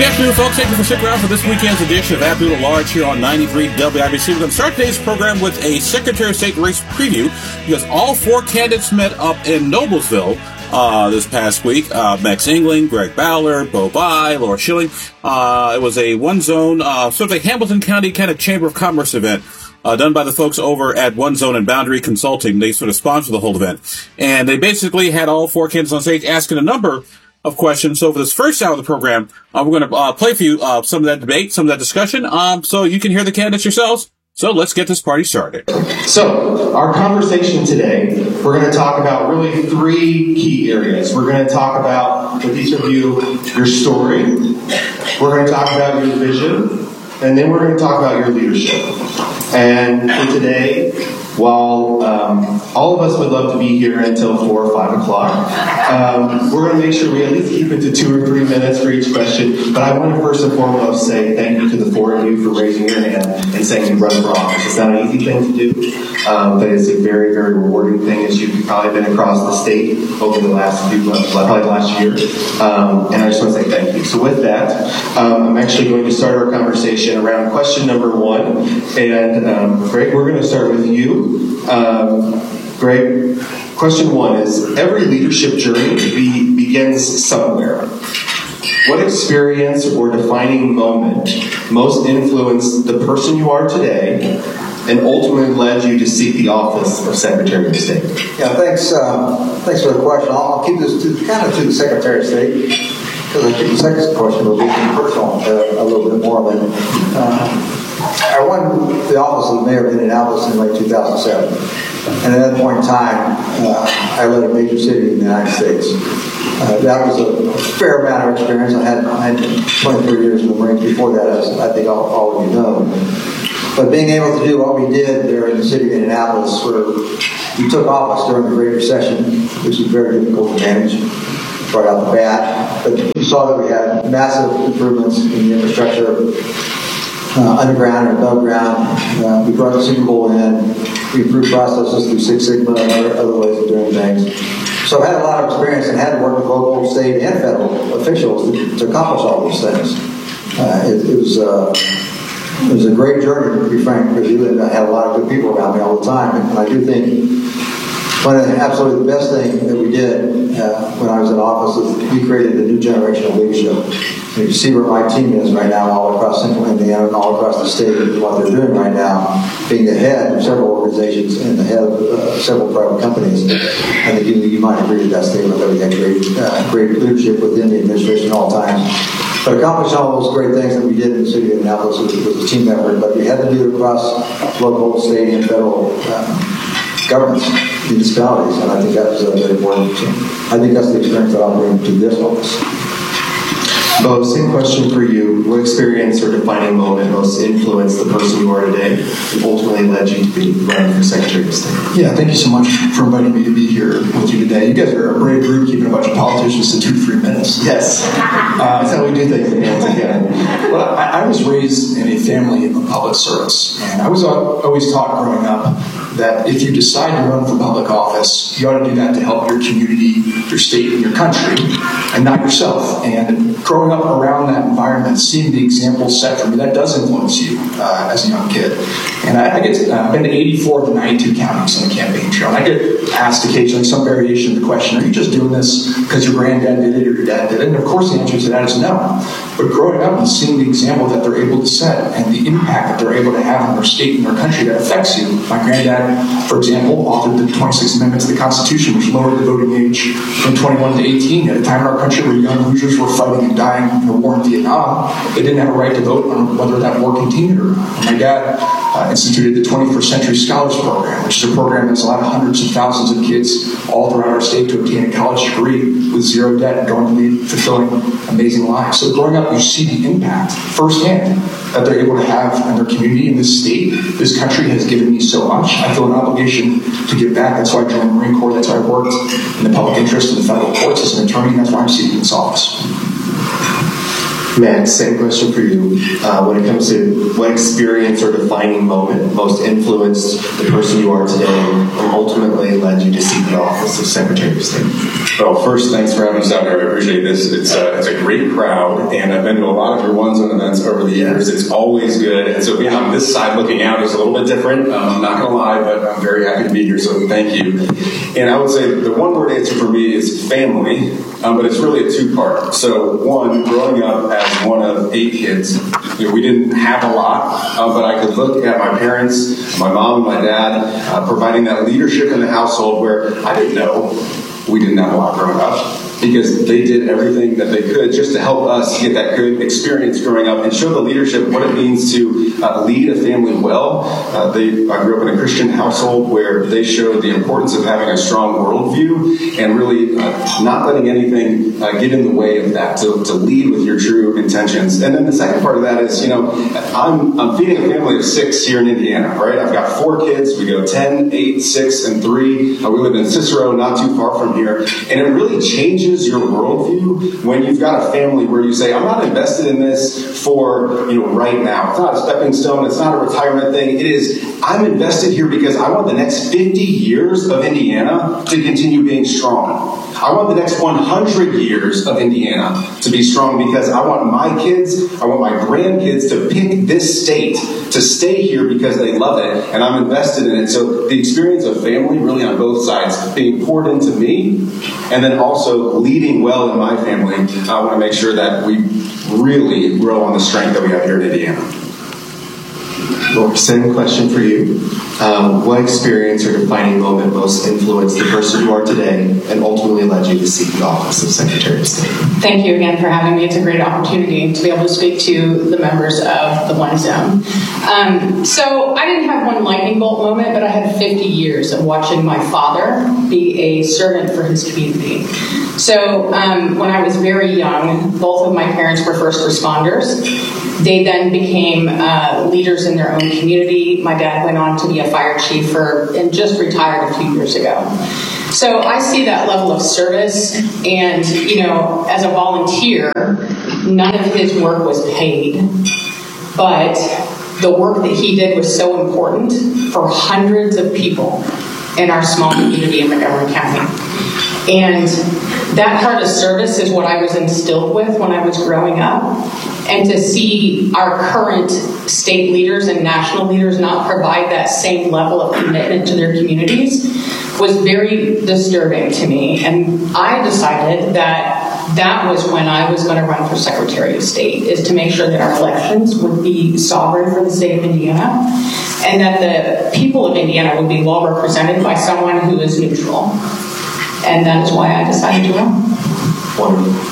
afternoon, folks. Thank you for sticking around for this weekend's edition of Afternoon at Large here on 93 WIBC. We're going to start today's program with a Secretary of State race preview because all four candidates met up in Noblesville this past week. Max England, Greg Ballard, Bo Bai, Laura Schilling. It was a one-zone, sort of a Hamilton County kind of Chamber of Commerce event. Done by the folks over at One Zone and Boundary Consulting. They sort of sponsored the whole event. And they basically had all four candidates on stage asking a number of questions. So for this first hour of the program, we're going to play for you some of that debate, some of that discussion, so you can hear the candidates yourselves. So let's get this party started. So our conversation today, we're going to talk about really three key areas. We're going to talk about, with each of you, your story. We're going to talk about your vision. And then we're going to talk about your leadership. And for today, while all of us would love to be here until 4 or 5 o'clock, we're going to make sure we at least keep it to 2 or 3 minutes for each question. But I want to first and foremost say thank you to the four of you for raising your hand and saying you run for office. It's not an easy thing to do, but it's a very, very rewarding thing, as you've probably been across the state over the last few months, probably last year. And I just want to say thank you. So with that, I'm actually going to start our conversation around question number 1. And Greg, we're going to start with you. Greg, question 1 is, every leadership journey begins somewhere. What experience or defining moment most influenced the person you are today and ultimately led you to seek the office of Secretary of State? Yeah, thanks for the question. I'll keep this to the Secretary of State, because I think the second question will be personal a little bit more. But I won the office of mayor of Indianapolis in late 2007. And at that point in time, I led a major city in the United States. That was a fair amount of experience. I had 23 years in the Marines before that, as I think all of you know. But being able to do what we did there in the city of Indianapolis, where we took office during the Great Recession, which was very difficult to manage right out the bat. But you saw that we had massive improvements in the infrastructure, underground and above ground. We brought the Super Bowl in. We improved processes through Six Sigma and other ways of doing things. So I've had a lot of experience and had to work with local, state, and federal officials to accomplish all those things. It was a great journey, to be frank with you, and I had a lot of good people around me all the time. And I do think one of the absolutely the best thing that we did when I was in office is we created a new generation of leadership. And you see where my team is right now, all across Central Indiana and all across the state, and what they're doing right now, being the head of several organizations and the head of several private companies. I think you might agree with that statement that we had great leadership within the administration at all times. But accomplishing all those great things that we did in the city of Indianapolis was a team effort, but we had to do it across local, state, and federal governments, municipalities, and I think that was very important. So I think that's the experience that I'll bring to this office. Bo, same question for you. What experience or defining moment most influenced the person you are today and ultimately led you to be running for Secretary of State? Yeah, thank you so much for inviting me to be here with you today. You guys are a brave group, keeping a bunch of politicians to 2 to 3 minutes. Yes. That's how we do things together. Well, I was raised in a family of public service, and I was always taught growing up that if you decide to run for public office, you ought to do that to help your community, your state, and your country, and not yourself. And growing up around that environment, seeing the example set for me, that does influence you as a young kid. And I've been to 84 of the 92 counties on the campaign trail. And I get asked occasionally some variation of the question, are you just doing this because your granddad did it or your dad did it? And of course the answer to that is no. But growing up and seeing the example that they're able to set and the impact that they're able to have on their state and their country that affects you. My granddad, for example, authored the 26th Amendment to the Constitution, which lowered the voting age from 21 to 18 at a time in our country where young losers were fighting and dying in a war in Vietnam. They didn't have a right to vote on whether that war continued or not. My dad instituted the 21st Century Scholars Program, which is a program that's allowed hundreds of thousands of kids all throughout our state to obtain a college degree with zero debt and going to lead fulfilling amazing lives. So growing up, you see the impact firsthand that they're able to have in their community, in this state. This country has given me so much. I feel an obligation to give back. That's why I joined the Marine Corps. That's why I worked in the public interest in the federal courts as an attorney, and that's why I'm seeking this office. Matt, same question for you. When it comes to what experience or defining moment most influenced the person you are today and ultimately led you to seek the office of Secretary of State? Well, first, thanks for having us out here. I appreciate this. It's a great crowd, and I've been to a lot of your one-zone events over the years. It's always good. And so being on this side looking out is a little bit different. I'm not going to lie, but I'm very happy to be here, so thank you. And I would say the one-word answer for me is family, but it's really a two-part. So one, growing up as one of 8 kids, we didn't have a lot, but I could look at my parents, my mom and my dad, providing that leadership in the household where I didn't know we didn't have a lot growing up, because they did everything that they could just to help us get that good experience growing up and show the leadership what it means to lead a family well. I grew up in a Christian household where they showed the importance of having a strong worldview and really not letting anything get in the way of that, to lead with your true intentions. And then the second part of that is, I'm feeding a family of 6 here in Indiana, right? I've got 4 kids. We go 10, 8, 6, and 3. We live in Cicero, not too far from here. And it really changes your worldview when you've got a family where you say, I'm not invested in this for, right now. It's not a stepping stone. It's not a retirement thing. It is, I'm invested here because I want the next 50 years of Indiana to continue being strong. I want the next 100 years of Indiana to be strong because I want my kids, I want my grandkids to pick this state, to stay here because they love it, and I'm invested in it. So the experience of family, really on both sides, being poured into me, and then also leading well in my family, I want to make sure that we really grow on the strength that we have here in Indiana. Well, same question for you. What experience or defining moment most influenced the person you are today and ultimately led you to seek the office of Secretary of State? Thank you again for having me. It's a great opportunity to be able to speak to the members of the One Zone. So I didn't have one lightning bolt moment, but I had 50 years of watching my father be a servant for his community. So when I was very young, both of my parents were first responders. They then became leaders in their own community. My dad went on to be a fire chief and just retired a few years ago. So I see that level of service, and as a volunteer, none of his work was paid, but the work that he did was so important for hundreds of people in our small community in Montgomery County. And that heart of service is what I was instilled with when I was growing up. And to see our current state leaders and national leaders not provide that same level of commitment to their communities was very disturbing to me. And I decided that was when I was going to run for Secretary of State, is to make sure that our elections would be sovereign for the state of Indiana, and that the people of Indiana would be well represented by someone who is neutral. And that is why I decided to run. Wonderful.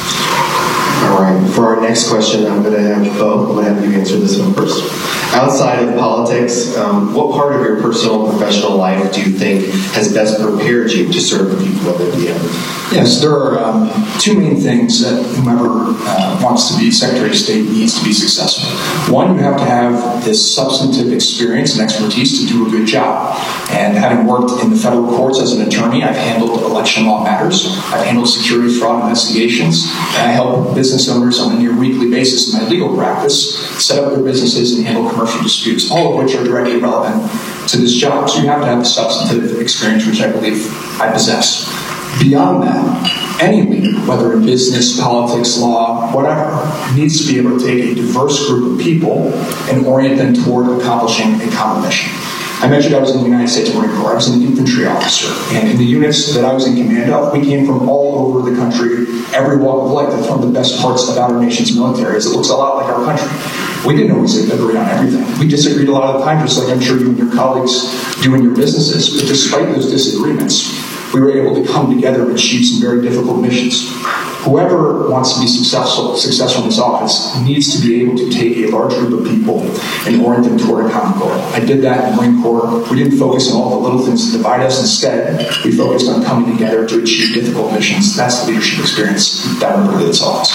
All right. For our next question, I'm going to have you answer this one first. Outside of politics, what part of your personal and professional life do you think has best prepared you to serve the people of Indiana? Yes, there are 2 main things that whomever wants to be Secretary of State needs to be successful. One, you have to have this substantive experience and expertise to do a good job. And having worked in the federal courts as an attorney, I've handled election law matters, I've handled security fraud investigations, and I help business owners on a near weekly basis in my legal practice set up their businesses and handle commercial disputes, all of which are directly relevant to this job. So you have to have the substantive experience, which I believe I possess. Beyond that, any leader, whether in business, politics, law, whatever, needs to be able to take a diverse group of people and orient them toward accomplishing a common mission. I mentioned I was in the United States Marine Corps. I was an infantry officer. And in the units that I was in command of, we came from all over the country, every walk of life. That's one of the best parts about our nation's military, is it looks a lot like our country. We didn't always agree on everything. We disagreed a lot of the time, just like I'm sure you and your colleagues do in your businesses. But despite those disagreements, we were able to come together and achieve some very difficult missions. Whoever wants to be successful in this office needs to be able to take a large group of people and orient them toward a common goal. I did that in the Marine Corps. We didn't focus on all the little things that divide us. Instead, we focused on coming together to achieve difficult missions. That's the leadership experience that I bring to this office.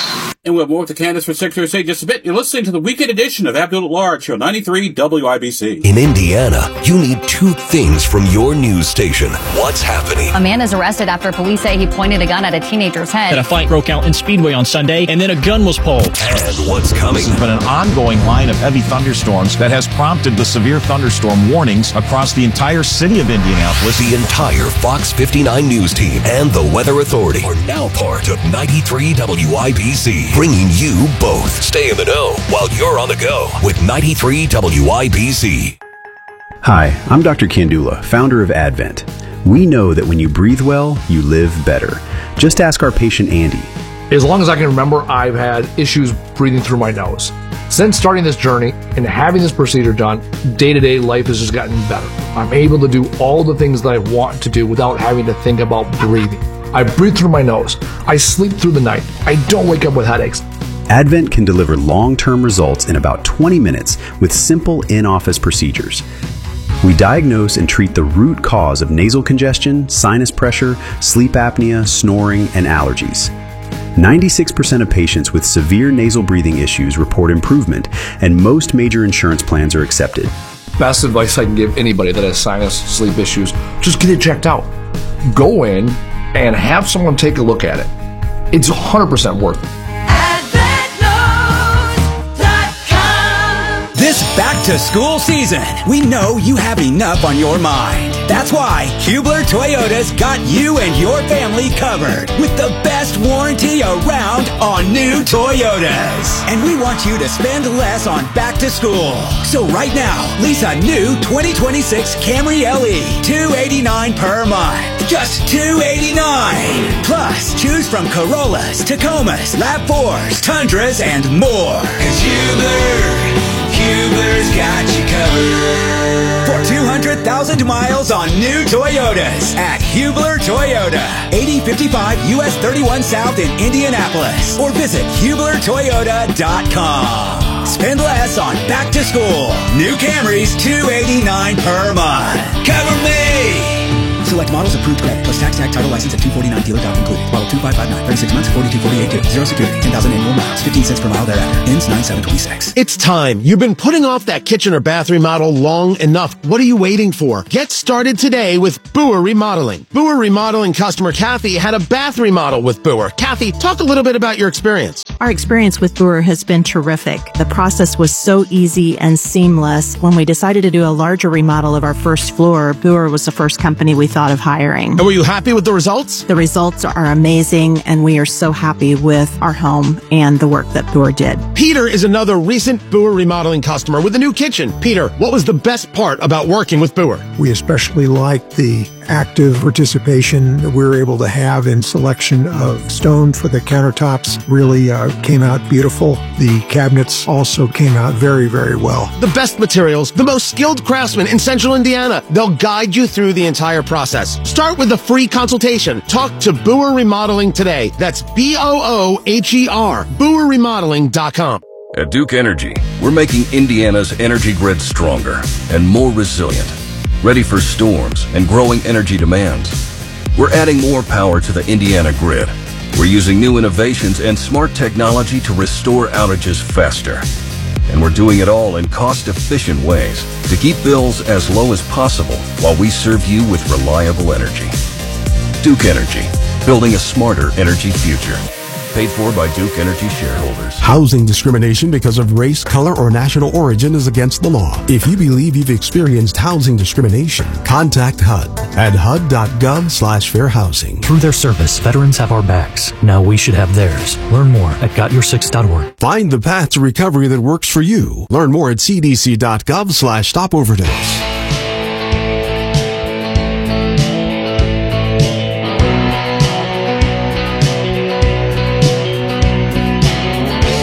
And we'll have more with the candidates for Secretary of State in just a bit. You're listening to the weekend edition of Abdul at Large here on 93 WIBC. In Indiana, you need two things from your news station. What's happening? A man is arrested after police say he pointed a gun at a teenager's head. A fight broke out in Speedway on Sunday, and then a gun was pulled. And what's coming? There's been an ongoing line of heavy thunderstorms that has prompted the severe thunderstorm warnings across the entire city of Indianapolis. The entire Fox 59 news team and the Weather Authority are now part of 93 WIBC, bringing you both. Stay in the know while you're on the go with 93 WIBC. Hi, I'm Dr. Kandula, founder of Advent. We know that when you breathe well, you live better. Just ask our patient Andy. As long as I can remember, I've had issues breathing through my nose. Since starting this journey and having this procedure done, day-to-day life has just gotten better. I'm able to do all the things that I want to do without having to think about breathing. I breathe through my nose. I sleep through the night. I don't wake up with headaches. Advent can deliver long-term results in about 20 minutes with simple in-office procedures. We diagnose and treat the root cause of nasal congestion, sinus pressure, sleep apnea, snoring, and allergies. 96% of patients with severe nasal breathing issues report improvement, and most major insurance plans are accepted. Best advice I can give anybody that has sinus sleep issues, just get it checked out. Go in and have someone take a look at it. It's 100% worth it. This back-to-school season, we know you have enough on your mind. That's why Hubler Toyota's got you and your family covered with the best warranty around on new Toyotas. And we want you to spend less on back-to-school. So right now, lease a new 2026 Camry LE, $289 per month. Just $289. Plus, choose from Corollas, Tacomas, RAV4s, Tundras, and more. 'Cause Hubler's got you covered. For 200,000 miles on new Toyotas at Hubler Toyota. 8055 US 31 South in Indianapolis. Or visit HublerToyota.com. Spend less on back to school. New Camrys, $289 per month. Cover me! Select models, approved credit, plus tax, tag, title, license at $249, dealer doc included. Model 2559, 36 months, 4248 due. Zero security, 10,000 annual miles, 15 cents per mile thereafter. Ends 9/7/26. It's time. You've been putting off that kitchen or bath remodel long enough. What are you waiting for? Get started today with Boer Remodeling. Boer Remodeling customer Kathy had a bath remodel with Boer. Kathy, talk a little bit about your experience. Our experience with Boer has been terrific. The process was so easy and seamless. When we decided to do a larger remodel of our first floor, Boer was the first company we thought of hiring. And were you happy with the results? The results are amazing, and we are so happy with our home and the work that Boer did. Peter is another recent Boer Remodeling customer with a new kitchen. Peter, what was the best part about working with Boer? We especially liked the active participation that we were able to have in selection of stone for the countertops. Really came out beautiful. The cabinets also came out very, very well. The best materials, the most skilled craftsmen in Central Indiana. They'll guide you through the entire process. Start with a free consultation. Talk to Boer Remodeling today. That's BOOHER, BoerRemodeling.com. At Duke Energy, we're making Indiana's energy grid stronger and more resilient, ready for storms and growing energy demands. We're adding more power to the Indiana grid. We're using new innovations and smart technology to restore outages faster. And we're doing it all in cost-efficient ways to keep bills as low as possible while we serve you with reliable energy. Duke Energy, building a smarter energy future. Paid for by Duke Energy shareholders. Housing discrimination because of race, color, or national origin is against the law. If you believe you've experienced housing discrimination, contact HUD at hud.gov/fair housing. Through their service, veterans have our backs. Now we should have theirs. Learn more at gotyoursix.org. Find the path to recovery that works for you. Learn more at cdc.gov/stopoverdose.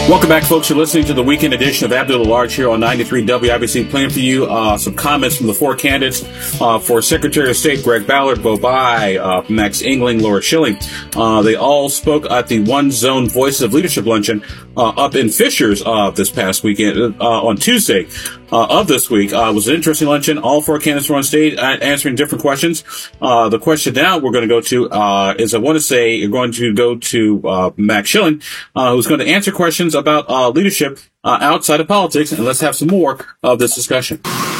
Welcome back, folks. You're listening to the weekend edition of Abdul Large here on 93 WIBC. Playing for you some comments from the four candidates for Secretary of State: Greg Ballard, Bo Bai, Max Engling, Laura Schilling. They all spoke at the One Zone Voices of Leadership Luncheon up in Fishers this past weekend on Tuesday of this week. It was an interesting luncheon. All four candidates were on stage answering different questions. The question now we're going to go to is, I want to say, you're going to go to Max Schilling, who's going to answer questions about leadership outside of politics, and let's have some more of this discussion.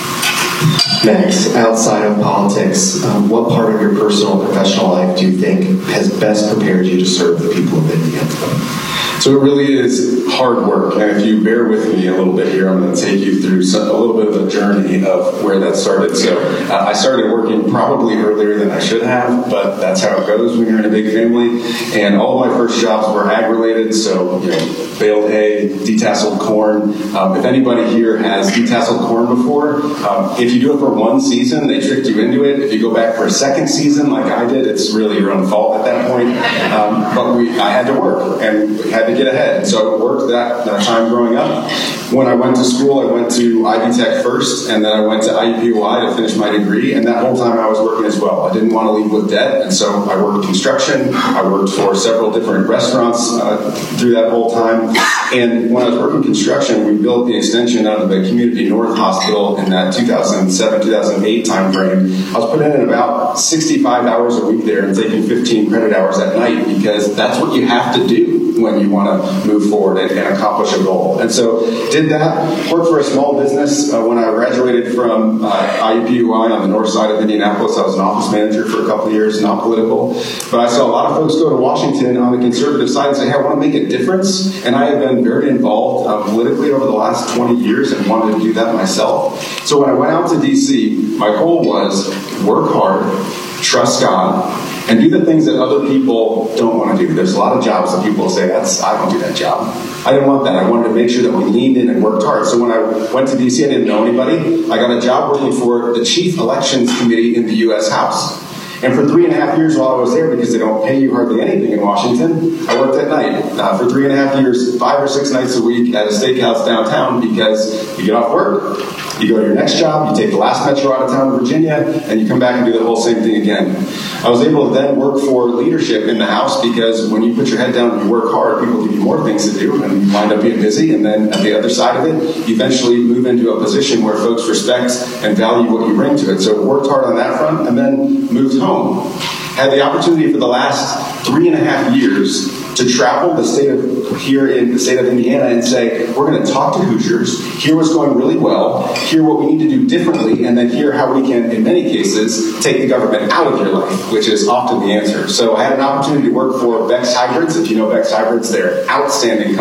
Max, outside of politics, what part of your personal and professional life do you think has best prepared you to serve the people of Indiana? So it really is hard work, and if you bear with me a little bit here, I'm going to take you through a little bit of a journey of where that started. So I started working probably earlier than I should have, but that's how it goes when you're in a big family. And all of my first jobs were ag-related, so baled hay, detasseled corn. If anybody here has detasseled corn before, if you do it for one season, they tricked you into it. If you go back for a second season, like I did, it's really your own fault at that point. But I had to work, and we had to get ahead. So I worked that time growing up. When I went to school, I went to Ivy Tech first, and then I went to IUPUI to finish my degree, and that whole time I was working as well. I didn't want to leave with debt, and so I worked construction. I worked for several different restaurants through that whole time. And when I was working construction, we built the extension out of the Community North Hospital in that 2007, 2008 time frame. I was putting in about 65 hours a week there and taking 15 credit hours at night, because that's what you have to do when you want to move forward and accomplish a goal. And so did that, worked for a small business. When I graduated from IUPUI on the north side of Indianapolis, I was an office manager for a couple of years, not political. But I saw a lot of folks go to Washington on the conservative side and say, hey, I want to make a difference. And I have been very involved politically over the last 20 years and wanted to do that myself. So when I went out to D.C., my goal was work hard, trust God, and do the things that other people don't want to do. There's a lot of jobs that people say, I don't do that job. I didn't want that. I wanted to make sure that we leaned in and worked hard. So when I went to D.C., I didn't know anybody. I got a job working for the Chief Elections Committee in the U.S. House. And for 3.5 years while I was there, because they don't pay you hardly anything in Washington, I worked at night. For 3.5 years, 5 or 6 nights a week at a steakhouse downtown, because you get off work, you go to your next job, you take the last metro out of town to Virginia, and you come back and do the whole same thing again. I was able to then work for leadership in the House, because when you put your head down and you work hard, people give you more things to do, and you wind up being busy. And then at the other side of it, you eventually move into a position where folks respect and value what you bring to it. So worked hard on that front, and then moved home. Had the opportunity for the last 3.5 years to travel in the state of Indiana and say, we're going to talk to Hoosiers, hear what's going really well, hear what we need to do differently, and then hear how we can, in many cases, take the government out of your life, which is often the answer. So I had an opportunity to work for Bex Hybrids. If you know Bex Hybrids, they're outstanding